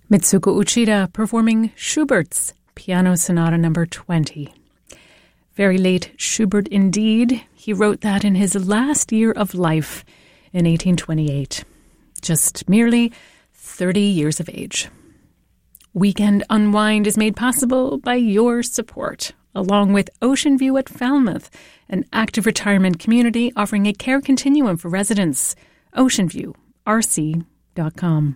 Mitsuko Uchida performing Schubert's Piano Sonata No. 20. Very late Schubert indeed. He wrote that in his last year of life in 1828, just merely 30 years of age. Weekend Unwind is made possible by your support, along with Ocean View at Falmouth, an active retirement community offering a care continuum for residents. OceanViewRC.com.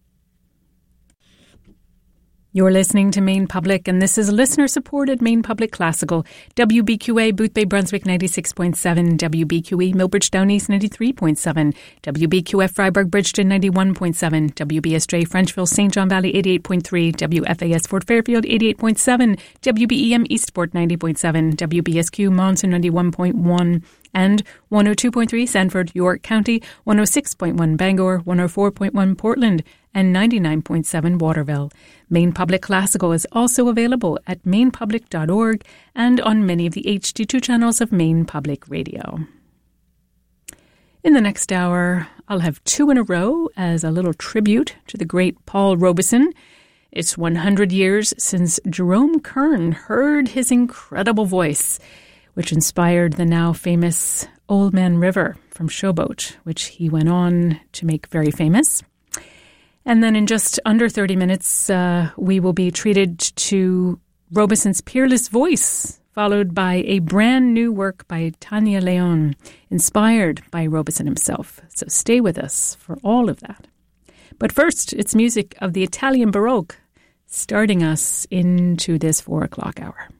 You're listening to Maine Public, and this is listener-supported Maine Public Classical. WBQA Boothbay Brunswick 96.7, WBQE Millbridge Down East 93.7, WBQF Freiburg Bridgeton 91.7, WBSJ Frenchville St. John Valley 88.3, WFAS Fort Fairfield 88.7, WBEM Eastport 90.7, WBSQ Monson 91.1, and 102.3 Sanford, York County, 106.1 Bangor, 104.1 Portland, and 99.7 Waterville. Maine Public Classical is also available at mainepublic.org and on many of the HD2 channels of Maine Public Radio. In the next hour, I'll have two in a row as a little tribute to the great Paul Robeson. It's 100 years since Jerome Kern heard his incredible voice, which inspired the now famous Old Man River from Showboat, which he went on to make very famous. And then in just under 30 minutes, we will be treated to Robeson's peerless voice, followed by a brand new work by Tania Leon, inspired by Robeson himself. So stay with us for all of that. But first, it's music of the Italian Baroque, starting us into this 4 o'clock hour.